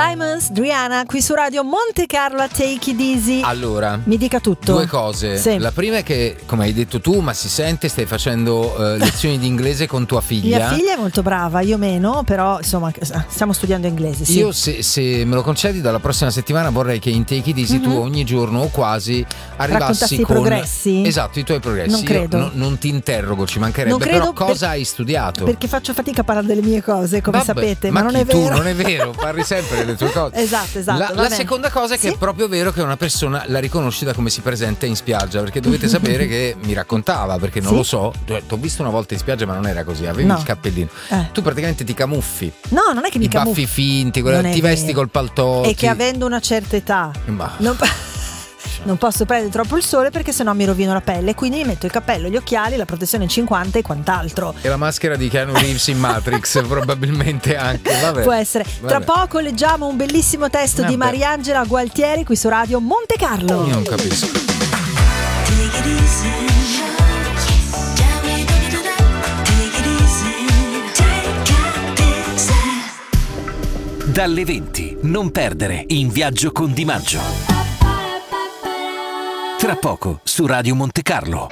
Diamonds, Rihanna, qui su Radio Monte Carlo a Take It Easy. Allora, mi dica tutto. Due cose. Sì. La prima è che, come hai detto tu, ma si sente, stai facendo lezioni di inglese con tua figlia. Mia figlia è molto brava, io meno, però insomma stiamo studiando inglese. Sì. Io se me lo concedi, dalla prossima settimana vorrei che in Take It Easy tu ogni giorno o quasi arrivassi i progressi. Esatto, i tuoi progressi. Non credo. Io non ti interrogo, ci mancherebbe, però cosa hai studiato? Perché faccio fatica a parlare delle mie cose, come sapete, ma non è tu, vero. non è vero, parli sempre delle tue cose. Esatto. La seconda cosa è che è proprio vero che una persona la riconosci da come si presenta in spiaggia, perché dovete sapere che mi raccontava, perché non lo so, ti ho visto una volta in spiaggia ma non era così, avevi il cappellino. Tu praticamente ti camuffi. No, non è che mi camuffi. I baffi finti, ti vesti col paltò. E che avendo una certa età non posso prendere troppo il sole perché sennò mi rovino la pelle, quindi mi metto il cappello, gli occhiali, la protezione 50 e quant'altro. E la maschera di Keanu Reeves in Matrix probabilmente anche. Vabbè. Può essere. Tra poco leggiamo un bellissimo testo di Mariangela Gualtieri qui su Radio Monte Carlo. Io non capisco. Dalle 20, non perdere In viaggio con Di Maggio. Tra poco su Radio Monte Carlo.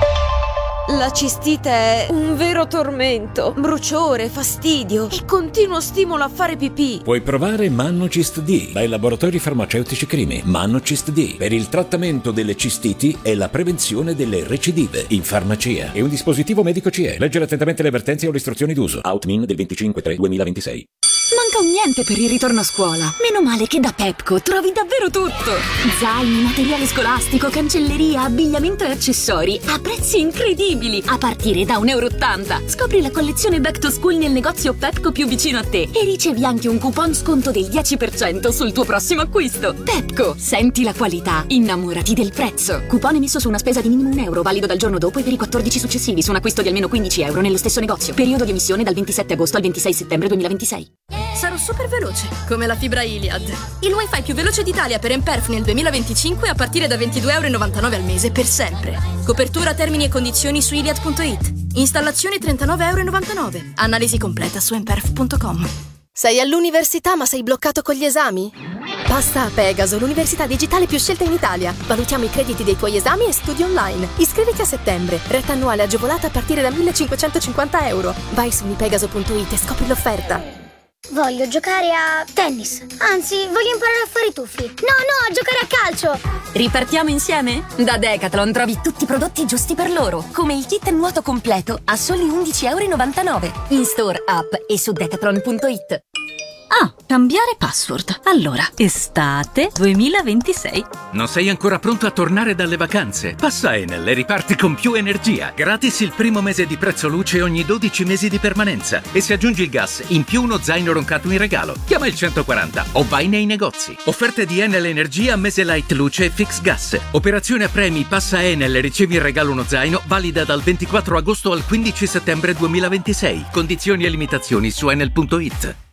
La cistite è un vero tormento, bruciore, fastidio e continuo stimolo a fare pipì. Puoi provare Mannocist D dai laboratori farmaceutici Crimi. Mannocist D per il trattamento delle cistiti e la prevenzione delle recidive in farmacia. È un dispositivo medico CE. Leggere attentamente le avvertenze o le istruzioni d'uso. Outmin del 25/3/2026. Manca un niente per il ritorno a scuola. Meno male che da Pepco trovi davvero tutto. Zaini, materiale scolastico, cancelleria, abbigliamento e accessori a prezzi incredibili, a partire da €1,80. Scopri la collezione Back to School nel negozio Pepco più vicino a te e ricevi anche un coupon sconto del 10% sul tuo prossimo acquisto. Pepco, senti la qualità, innamorati del prezzo. Coupon emesso su una spesa di minimo €1, valido dal giorno dopo e per i 14 successivi su un acquisto di almeno €15 nello stesso negozio. Periodo di emissione dal 27 agosto al 26 settembre 2026. Sarò super veloce, come la fibra Iliad. Il wifi più veloce d'Italia per Emperf nel 2025 a partire da €22,99 al mese per sempre. Copertura, termini e condizioni su iliad.it. Installazione €39,99. Analisi completa su emperf.com. Sei all'università ma sei bloccato con gli esami? Passa a Pegaso, l'università digitale più scelta in Italia. Valutiamo i crediti dei tuoi esami e studi online. Iscriviti a settembre. Retta annuale agevolata a partire da €1.550. Vai su mipegaso.it e scopri l'offerta. Voglio giocare a tennis. Anzi, voglio imparare a fare i tuffi. No, a giocare a calcio. Ripartiamo insieme? Da Decathlon trovi tutti i prodotti giusti per loro, come il kit nuoto completo a soli €11,99. In store, app e su decathlon.it. Cambiare password. Allora, estate 2026. Non sei ancora pronto a tornare dalle vacanze? Passa Enel e riparti con più energia. Gratis il primo mese di prezzo luce ogni 12 mesi di permanenza. E se aggiungi il gas, in più uno zaino roncato in regalo. Chiama il 140 o vai nei negozi. Offerte di Enel Energia, mese light luce e fix gas. Operazione a premi, passa Enel e ricevi in regalo uno zaino, valida dal 24 agosto al 15 settembre 2026. Condizioni e limitazioni su enel.it.